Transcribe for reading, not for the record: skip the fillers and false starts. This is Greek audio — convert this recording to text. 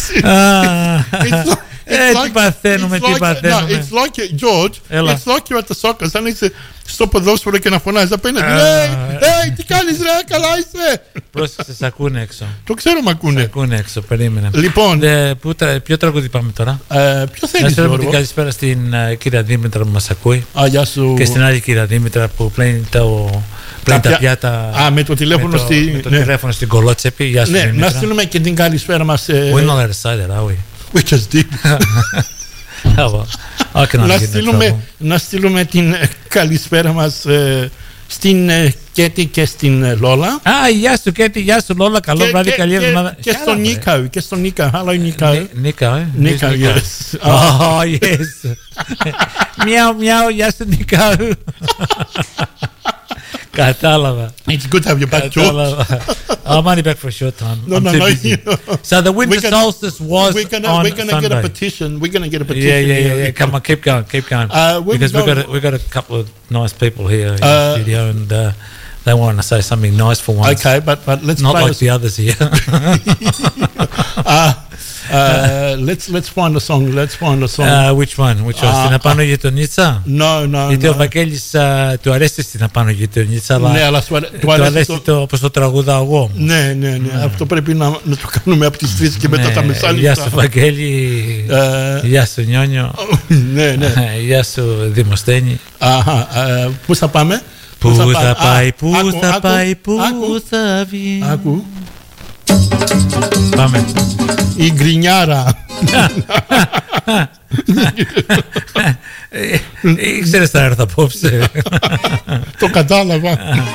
Τι παθαίνουμε, τι παθαίνουμε. It's like, George, it's like you're at the soccer. Σαν είσαι στο ποδόσφαιρο και να φωνάζεις απέναντι. Hey, τι κάνεις ρε, καλά είσαι. Πρόσεξε, σ' ακούνε έξω. Το ξέρω, μ' ακούνε. Σ' ακούνε έξω, περίμενε. Λοιπόν, ποιο τραγούδι πάμε τώρα? Ποιο θέλεις, Γιώργο? Γιώργο? Καλησπέρα στην κυρία Δήμητρα που μας ακούει. Γεια σου. Και στην άλλη κυρία Δήμητρα που πλένει τα πιάτα. Με το τηλέφωνο τηλέφωνο στην Κολότσεπη. Γεια σου. Ναι, να στείλουμε και την καλησπέρα μας. We're not allowed to say that, are we? We just did. Να στείλουμε την καλησπέρα μας στην Κέτη και στην Λόλα. Γεια σου Κέτη, γεια σου Λόλα. Καλό βράδυ, καλή εβδομάδα. Και στον Νίκα. Hello Νίκα. Νίκα, yes. Oh, yes. Miau, γεια σου Νίκα. Κατάλαβα. It's good to have you back, George. I'm only back for a short time. No. So the winter solstice was on Sunday. We're going to get a petition. Yeah. Come on, keep going. Because we've got a couple of nice people here in the studio, and they want to say something nice for once. Okay, but let's not like the others here. Let's find a song. Which one? Στην απάνω γειτονίτσα? No. Γιατί ο Βαγγέλης του αρέσει στην απάνω γειτονίτσα, αλλά ναι, αλλά του αρέσει το όπως το τραγουδάω εγώ. Ναι. Αυτό πρέπει να το κάνουμε από τις 3 και μετά τα μεσάνυχτα. Γεια σου Βαγγέλη. Γεια σου Νιόνιο. Ναι. Γεια σου Δημοσθένη. Πού θα πάμε? Πού θα πάει, πού θα βγει. Άκου. Πάμε. Η γκρινιάρα. Ήξερες θα έρθω απόψε. Το κατάλαβα.